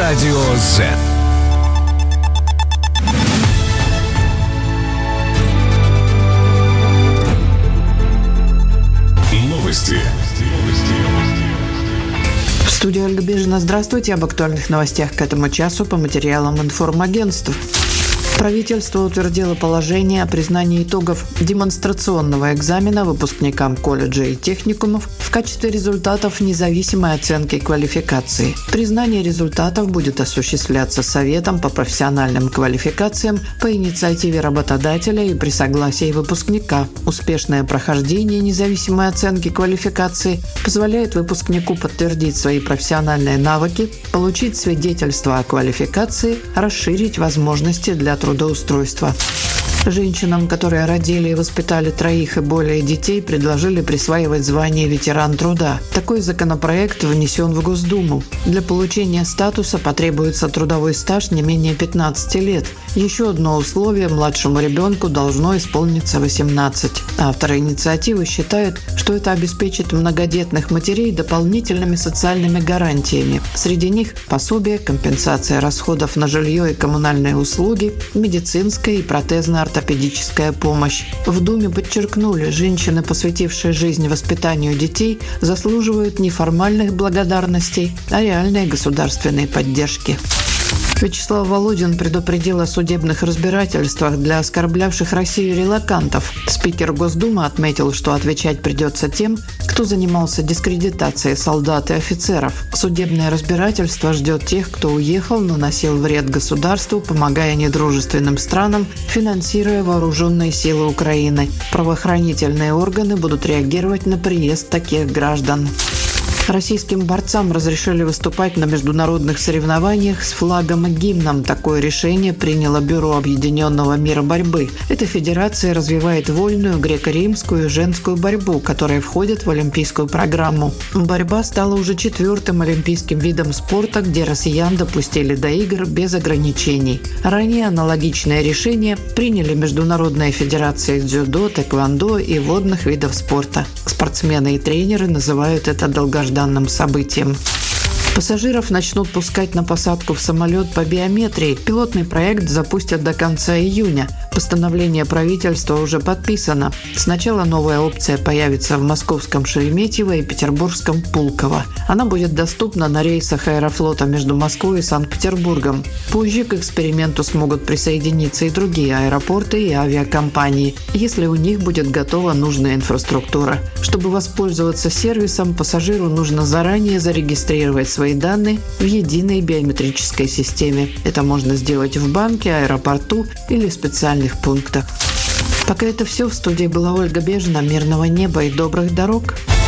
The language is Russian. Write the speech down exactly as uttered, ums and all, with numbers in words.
Радио Z. Новости. В студии Ольга Бежина. Здравствуйте. Об актуальных новостях к этому часу по материалам информагентств. Правительство утвердило положение о признании итогов демонстрационного экзамена выпускникам колледжей и техникумов в качестве результатов независимой оценки квалификации. Признание результатов будет осуществляться Советом по профессиональным квалификациям по инициативе работодателя и при согласии выпускника. Успешное прохождение независимой оценки квалификации позволяет выпускнику подтвердить свои профессиональные навыки, получить свидетельство о квалификации, расширить возможности для трудоустройства. Женщинам, которые родили и воспитали троих и более детей, предложили присваивать звание ветеран труда. Такой законопроект внесен в Госдуму. Для получения статуса потребуется трудовой стаж не менее пятнадцати лет. Еще одно условие – младшему ребенку должно исполниться восемнадцать. Авторы инициативы считают, что это обеспечит многодетных матерей дополнительными социальными гарантиями. Среди них пособие, компенсация расходов на жилье и коммунальные услуги, медицинская и протезно-ортопедическая помощь. В Думе подчеркнули, женщины, посвятившие жизнь воспитанию детей, заслуживают не формальных благодарностей, а реальной государственной поддержки. Вячеслав Володин предупредил о судебных разбирательствах для оскорблявших Россию релокантов. Спикер Госдумы отметил, что отвечать придется тем, кто занимался дискредитацией солдат и офицеров. Судебное разбирательство ждет тех, кто уехал, наносил вред государству, помогая недружественным странам, финансируя вооруженные силы Украины. Правоохранительные органы будут реагировать на приезд таких граждан. Российским борцам разрешили выступать на международных соревнованиях с флагом и гимном. Такое решение приняло Бюро Объединенного мира борьбы. Эта федерация развивает вольную греко-римскую и женскую борьбу, которая входит в олимпийскую программу. Борьба стала уже четвертым олимпийским видом спорта, где россиян допустили до игр без ограничений. Ранее аналогичное решение приняли международные федерации дзюдо, тэквондо и водных видов спорта. Спортсмены и тренеры называют это долгожданным данным событием. Пассажиров начнут пускать на посадку в самолет по биометрии. Пилотный проект запустят до конца июня. Постановление правительства уже подписано. Сначала новая опция появится в московском Шереметьево и петербургском Пулково. Она будет доступна на рейсах Аэрофлота между Москвой и Санкт-Петербургом. Позже к эксперименту смогут присоединиться и другие аэропорты и авиакомпании, если у них будет готова нужная инфраструктура. Чтобы воспользоваться сервисом, пассажиру нужно заранее зарегистрировать свои данные в единой биометрической системе. Это можно сделать в банке, аэропорту или специальных пунктах. Пока это все. В студии была Ольга Бежина. Мирного неба и добрых дорог.